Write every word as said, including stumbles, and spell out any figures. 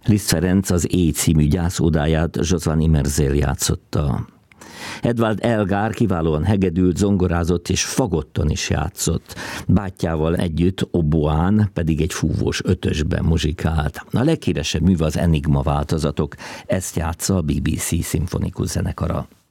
Liszt Ferenc az Éj című gyászódáját Zsozsany Merzél játszotta. Edvard Elgar kiválóan hegedült, zongorázott és fagotton is játszott. Bátyjával együtt oboán pedig egy fúvós ötösben muzsikált. A leghíresebb műve az Enigma változatok, ezt játsza a bé bé cé szimfonikus zenekara.